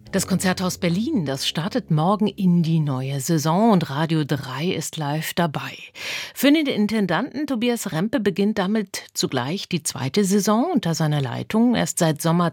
Das Konzerthaus Berlin, das startet morgen in die neue Saison und Radio 3 ist live dabei. Für den Intendanten Tobias Rempe beginnt damit zugleich die zweite Saison unter seiner Leitung. Er ist seit Sommer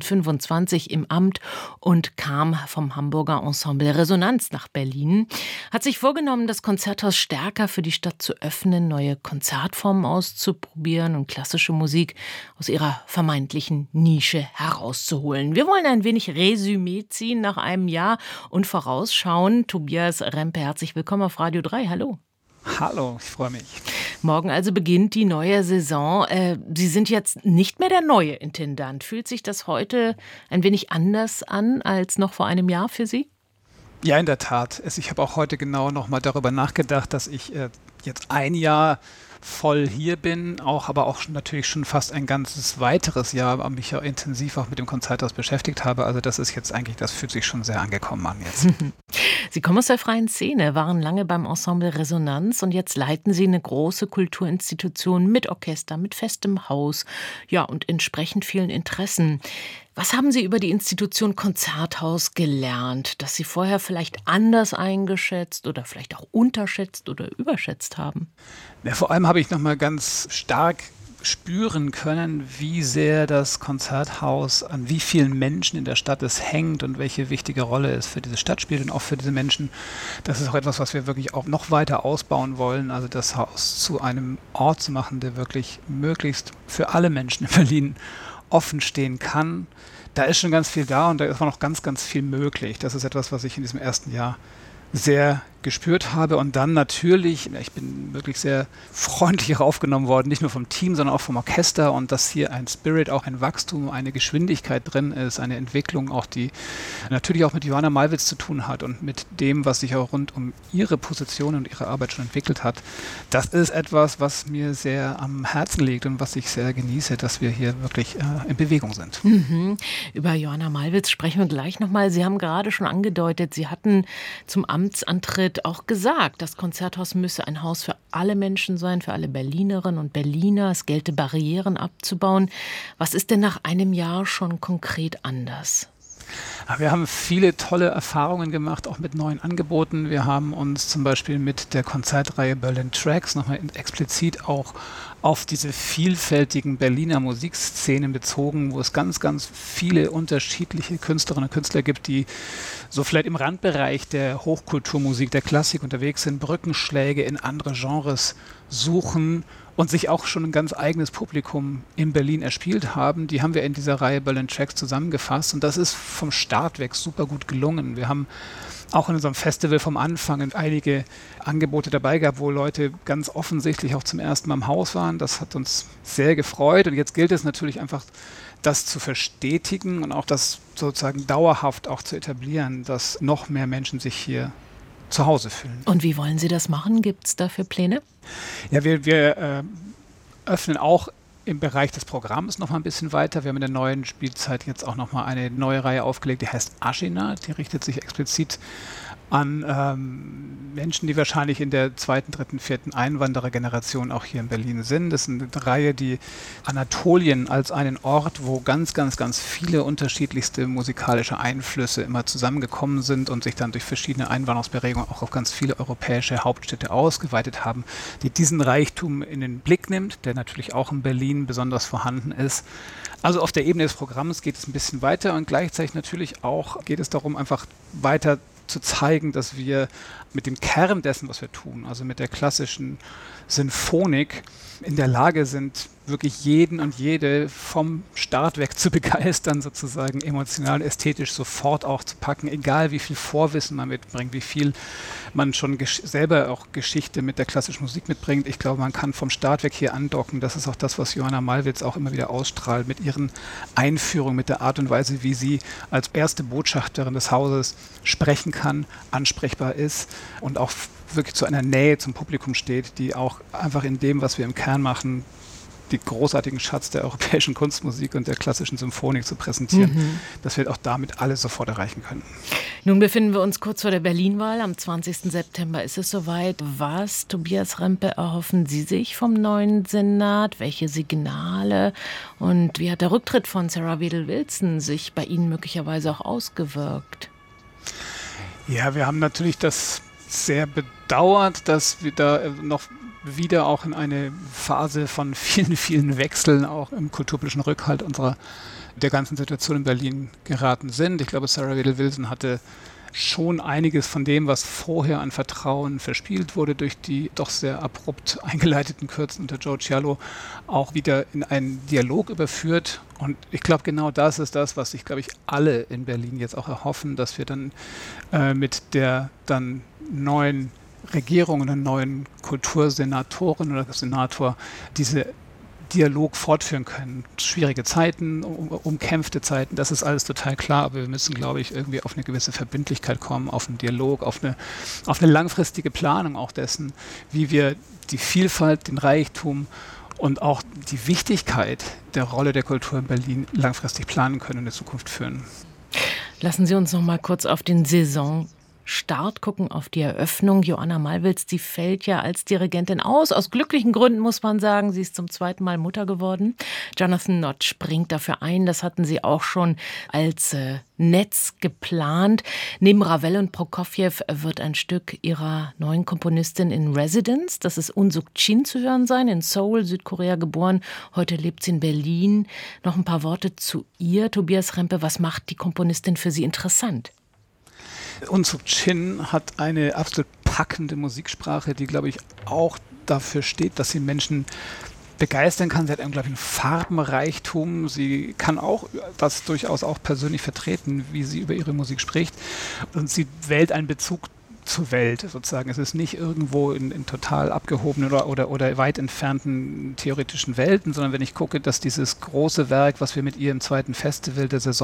2025 im Amt und kam vom Hamburger Ensemble Resonanz nach Berlin. Hat sich vorgenommen, das Konzerthaus stärker für die Stadt zu öffnen, neue Konzertformen auszuprobieren und klassische Musik aus ihrer vermeintlichen Nische herauszuholen. Wir wollen ein wenig Resümee ziehen nach einem Jahr und vorausschauen. Tobias Rempe, herzlich willkommen auf Radio 3. Hallo. Hallo, ich freue mich. Morgen also beginnt die neue Saison. Sie sind jetzt nicht mehr der neue Intendant. Fühlt sich das heute ein wenig anders an als noch vor einem Jahr für Sie? Ja, in der Tat. Ich habe auch heute genau nochmal darüber nachgedacht, dass ich jetzt ein Jahr voll hier bin, aber auch natürlich schon fast ein ganzes weiteres Jahr mich ja intensiv auch mit dem Konzerthaus beschäftigt habe. Also das ist jetzt eigentlich, das fühlt sich schon sehr angekommen an jetzt. Sie kommen aus der freien Szene, waren lange beim Ensemble Resonanz und jetzt leiten Sie eine große Kulturinstitution mit Orchester, mit festem Haus, ja, und entsprechend vielen Interessen. Was haben Sie über die Institution Konzerthaus gelernt, das Sie vorher vielleicht anders eingeschätzt oder vielleicht auch unterschätzt oder überschätzt haben? Ja, vor allem habe ich nochmal ganz stark spüren können, wie sehr das Konzerthaus an wie vielen Menschen in der Stadt es hängt und welche wichtige Rolle es für diese Stadt spielt und auch für diese Menschen. Das ist auch etwas, was wir wirklich auch noch weiter ausbauen wollen, also das Haus zu einem Ort zu machen, der wirklich möglichst für alle Menschen in Berlin offen stehen kann. Da ist schon ganz viel da und da ist auch noch ganz, ganz viel möglich. Das ist etwas, was ich in diesem ersten Jahr sehr gespürt habe und dann natürlich, ich bin wirklich sehr freundlich aufgenommen worden, nicht nur vom Team, sondern auch vom Orchester und dass hier ein Spirit, auch ein Wachstum, eine Geschwindigkeit drin ist, eine Entwicklung auch, die natürlich auch mit Johanna Malwitz zu tun hat und mit dem, was sich auch rund um ihre Position und ihre Arbeit schon entwickelt hat. Das ist etwas, was mir sehr am Herzen liegt und was ich sehr genieße, dass wir hier wirklich in Bewegung sind. Über Johanna Malwitz sprechen wir gleich nochmal. Sie haben gerade schon angedeutet, Sie hatten zum Amtsantritt auch gesagt, das Konzerthaus müsse ein Haus für alle Menschen sein, für alle Berlinerinnen und Berliner. Es gelte, Barrieren abzubauen. Was ist denn nach einem Jahr schon konkret anders? Wir haben viele tolle Erfahrungen gemacht, auch mit neuen Angeboten. Wir haben uns zum Beispiel mit der Konzertreihe Berlin Tracks nochmal explizit auch auf diese vielfältigen Berliner Musikszenen bezogen, wo es ganz, ganz viele unterschiedliche Künstlerinnen und Künstler gibt, die so vielleicht im Randbereich der Hochkulturmusik, der Klassik unterwegs sind, Brückenschläge in andere Genres suchen und sich auch schon ein ganz eigenes Publikum in Berlin erspielt haben. Die haben wir in dieser Reihe Berlin Tracks zusammengefasst und das ist vom Start weg super gut gelungen. Wir haben auch in unserem Festival vom Anfang einige Angebote dabei gehabt, wo Leute ganz offensichtlich auch zum ersten Mal im Haus waren. Das hat uns sehr gefreut und jetzt gilt es natürlich einfach, das zu verstetigen und auch das sozusagen dauerhaft auch zu etablieren, dass noch mehr Menschen sich hier zu Hause fühlen. Und wie wollen Sie das machen? Gibt es dafür Pläne? Ja, wir öffnen auch im Bereich des Programms noch mal ein bisschen weiter. Wir haben in der neuen Spielzeit jetzt auch noch mal eine neue Reihe aufgelegt, die heißt Aschina. Die richtet sich explizit an Menschen, die wahrscheinlich in der zweiten, dritten, vierten Einwanderergeneration auch hier in Berlin sind. Das ist eine Reihe, die Anatolien als einen Ort, wo ganz, ganz, ganz viele unterschiedlichste musikalische Einflüsse immer zusammengekommen sind und sich dann durch verschiedene Einwanderungsbewegungen auch auf ganz viele europäische Hauptstädte ausgeweitet haben, die diesen Reichtum in den Blick nimmt, der natürlich auch in Berlin besonders vorhanden ist. Also auf der Ebene des Programms geht es ein bisschen weiter und gleichzeitig natürlich auch geht es darum, einfach weiter zu zeigen, dass wir mit dem Kern dessen, was wir tun, also mit der klassischen Sinfonik, in der Lage sind, wirklich jeden und jede vom Start weg zu begeistern, sozusagen emotional, ästhetisch sofort auch zu packen, egal wie viel Vorwissen man mitbringt, wie viel man schon selber auch Geschichte mit der klassischen Musik mitbringt. Ich glaube, man kann vom Start weg hier andocken. Das ist auch das, was Johanna Malwitz auch immer wieder ausstrahlt mit ihren Einführungen, mit der Art und Weise, wie sie als erste Botschafterin des Hauses sprechen kann, ansprechbar ist und auch wirklich zu einer Nähe zum Publikum steht, die auch einfach in dem, was wir im Kern machen, die großartigen Schatz der europäischen Kunstmusik und der klassischen Symphonik zu präsentieren, dass wir auch damit alle sofort erreichen können. Nun befinden wir uns kurz vor der Berlin-Wahl. Am 20. September ist es soweit. Was, Tobias Rempe, erhoffen Sie sich vom neuen Senat? Welche Signale? Und wie hat der Rücktritt von Sarah Wedel-Wilson sich bei Ihnen möglicherweise auch ausgewirkt? Ja, wir haben natürlich das sehr bedauert, dass wir da noch wieder auch in eine Phase von vielen, vielen Wechseln auch im kulturpolitischen Rückhalt der ganzen Situation in Berlin geraten sind. Ich glaube, Sarah Wedel-Wilson hatte schon einiges von dem, was vorher an Vertrauen verspielt wurde durch die doch sehr abrupt eingeleiteten Kürzen unter Joe Cialo, auch wieder in einen Dialog überführt. Und ich glaube, genau das ist das, was sich, glaube ich, alle in Berlin jetzt auch erhoffen, dass wir dann mit der dann neuen Regierung und einer neuen Kultursenatorin oder Senator diese Dialog fortführen können. Schwierige Zeiten, umkämpfte Zeiten, das ist alles total klar, aber wir müssen, glaube ich, irgendwie auf eine gewisse Verbindlichkeit kommen, auf einen Dialog, auf eine langfristige Planung auch dessen, wie wir die Vielfalt, den Reichtum und auch die Wichtigkeit der Rolle der Kultur in Berlin langfristig planen können und in die Zukunft führen. Lassen Sie uns noch mal kurz auf den Saisonstart gucken, auf die Eröffnung. Joanna Malwitz, die fällt ja als Dirigentin aus. Aus glücklichen Gründen muss man sagen, sie ist zum zweiten Mal Mutter geworden. Jonathan Nott springt dafür ein. Das hatten sie auch schon als Netz geplant. Neben Ravel und Prokofjew wird ein Stück ihrer neuen Komponistin in Residence, das ist Un-Suk Chin, zu hören sein. In Seoul, Südkorea geboren. Heute lebt sie in Berlin. Noch ein paar Worte zu ihr. Tobias Rempe, was macht die Komponistin für Sie interessant? Un-Suk Chin hat eine absolut packende Musiksprache, die, glaube ich, auch dafür steht, dass sie Menschen begeistern kann. Sie hat einen, glaube ich, einen Farbenreichtum. Sie kann auch das durchaus auch persönlich vertreten, wie sie über ihre Musik spricht. Und sie wählt einen Bezug zur Welt sozusagen. Es ist nicht irgendwo in total abgehobenen oder weit entfernten theoretischen Welten, sondern wenn ich gucke, dass dieses große Werk, was wir mit ihr im zweiten Festival der Saison